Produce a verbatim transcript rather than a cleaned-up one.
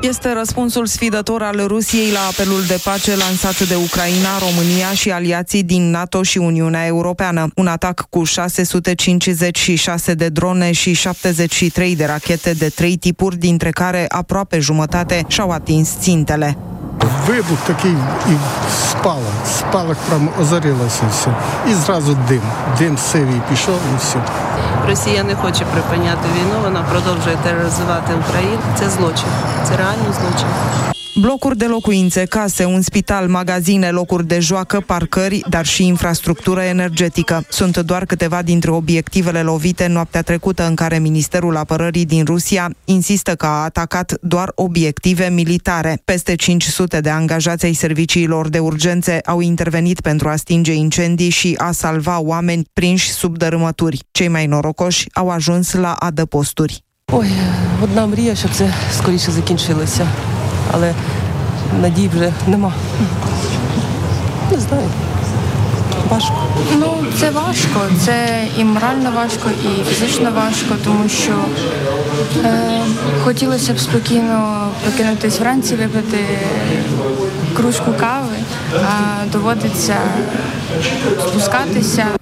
Este răspunsul sfidător al Rusiei la apelul de pace lansat de Ucraina, România și aliații din NATO și Uniunea Europeană. Un atac cu șase sute cincizeci și șase de drone și șaptezeci și trei de rachete de trei tipuri, dintre care aproape jumătate și-au atins țintele. Вибух такий і спалах. Спалах прямо озарилося все. І зразу дим. Дим сивий пішов і все. Росія не хоче припиняти війну, вона продовжує тероризувати Україну. Це злочин. Це реальний злочин. Blocuri de locuințe, case, un spital, magazine, locuri de joacă, parcări, dar și infrastructură energetică. Sunt doar câteva dintre obiectivele lovite noaptea trecută, în care Ministerul Apărării din Rusia insistă că a atacat doar obiective militare. Peste cinci sute de angajați ai serviciilor de urgențe au intervenit pentru a stinge incendii și a salva oameni prinși sub dărâmături. Cei mai norocoși au ajuns la adăposturi. Ой, одна мрія, щоб це скоріше закінчилося. Але надій вже нема. Не знаю. Важко. Ну, це важко. Це і морально важко, і фізично важко, тому що е, хотілося б спокійно прокинутись вранці, випити кружку кави, а доводиться спускатися.